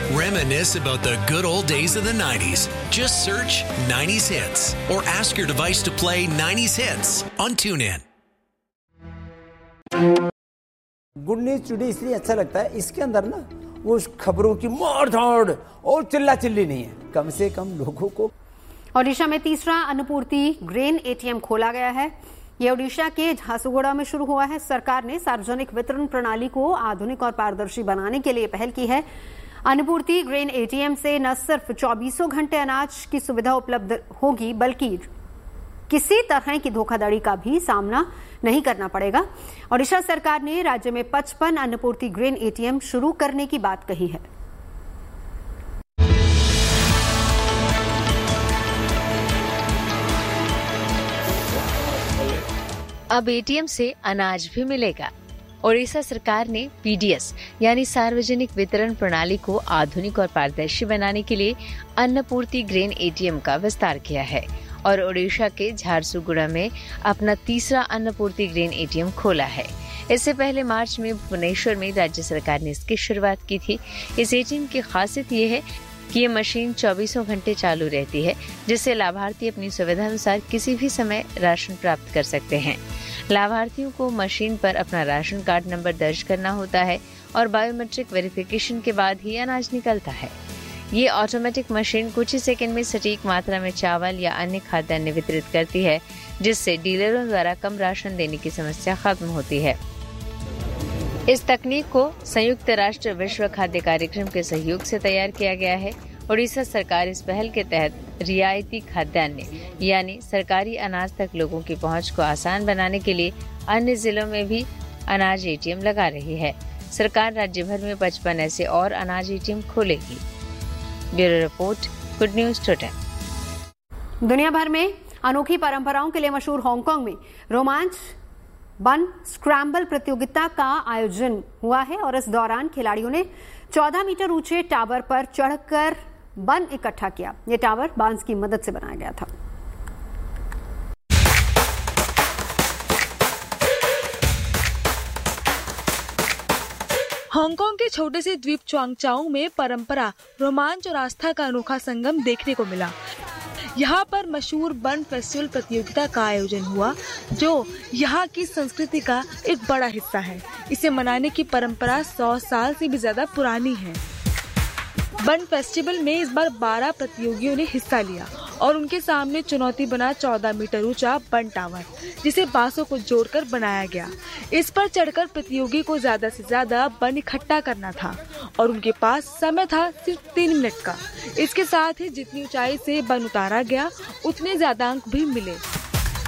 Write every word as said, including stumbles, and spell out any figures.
Reminisce about the good old days of the nineties. Just search nineties Hits or ask your device to play nineties Hits on TuneIn. Good news today इसलिए अच्छा लगता है, इसके अंदर ना वो खबरों की मार धाड़ और चिल्ला चिल्ली नहीं है, कम से कम लोगों को। ओडिशा में तीसरा अन्नपूर्ति ग्रेन एटीएम खोला गया है। ये ओडिशा के झारसुगुड़ा में शुरू हुआ है। सरकार ने सार्वजनिक वितरण प्रणाली को आधुनिक और पारदर्शी बनाने के लिए पहल की है। अन्नपूर्ति ग्रेन एटीएम से न सिर्फ चौबीसों घंटे अनाज की सुविधा उपलब्ध होगी, बल्कि किसी तरह की धोखाधड़ी का भी सामना नहीं करना पड़ेगा। ओडिशा सरकार ने राज्य में पचपन अन्नपूर्ति ग्रेन एटीएम शुरू करने की बात कही है। अब एटीएम से अनाज भी मिलेगा। ओडिशा सरकार ने पीडीएस यानी सार्वजनिक वितरण प्रणाली को आधुनिक और पारदर्शी बनाने के लिए अन्नपूर्ति ग्रेन एटीएम का विस्तार किया है और ओडिशा के झारसुगुड़ा में अपना तीसरा अन्नपूर्ति ग्रेन एटीएम खोला है। इससे पहले मार्च में भुवनेश्वर में राज्य सरकार ने इसकी शुरुआत की थी। इस एटीएम की खासियत ये है कि ये मशीन चौबीसों घंटे चालू रहती है, जिससे लाभार्थी अपनी सुविधा अनुसार किसी भी समय राशन प्राप्त कर सकते हैं। लाभार्थियों को मशीन पर अपना राशन कार्ड नंबर दर्ज करना होता है और बायोमेट्रिक वेरिफिकेशन के बाद ही अनाज निकलता है। ये ऑटोमेटिक मशीन कुछ ही सेकंड में सटीक मात्रा में चावल या अन्य खाद्यान्न वितरित करती है, जिससे डीलरों द्वारा कम राशन देने की समस्या खत्म होती है। इस तकनीक को संयुक्त राष्ट्र विश्व खाद्य कार्यक्रम के सहयोग से तैयार किया गया है। ओडिशा सरकार इस पहल के तहत रियायती खाद्यान्न यानी सरकारी अनाज तक लोगों की पहुंच को आसान बनाने के लिए अन्य जिलों में भी अनाज एटीएम लगा रही है। सरकार राज्य भर में पचपन ऐसे और अनाज एटीएम खोलेगी। Bureau report, good news today. दुनिया भर में अनोखी परंपराओं के लिए मशहूर हांगकांग में रोमांच बन स्क्रैम्बल प्रतियोगिता का आयोजन हुआ है और इस दौरान खिलाड़ियों ने चौदह मीटर ऊंचे टावर पर चढ़कर बन इकट्ठा किया। यह टावर बांस की मदद से बनाया गया था। हांगकांग के छोटे से द्वीप च्वांगचाओ में परंपरा, रोमांच और आस्था का अनोखा संगम देखने को मिला। यहाँ पर मशहूर बन फेस्टिवल प्रतियोगिता का आयोजन हुआ, जो यहाँ की संस्कृति का एक बड़ा हिस्सा है। इसे मनाने की परंपरा सौ साल से भी ज्यादा पुरानी है। बन फेस्टिवल में इस बार बारह प्रतियोगियों ने हिस्सा लिया और उनके सामने चुनौती बना चौदह मीटर ऊंचा बन टावर, जिसे बांसों को जोड़कर बनाया गया। इस पर चढ़कर प्रतियोगी को ज्यादा से ज्यादा बन इकट्ठा करना था और उनके पास समय था सिर्फ तीन मिनट का। इसके साथ ही जितनी ऊंचाई से बन उतारा गया, उतने ज्यादा अंक भी मिले।